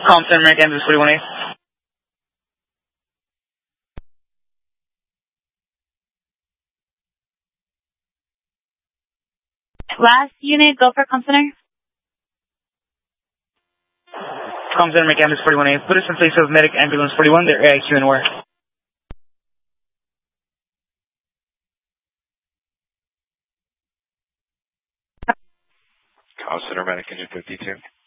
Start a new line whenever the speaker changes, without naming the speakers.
Com Center, American Ambulance 418.
Last unit, go for Com Center.
Com Center, American Ambulance 418. Put us in place of Medic Ambulance 41. They're AIQ and where?
Com Center, Medic Engine 52.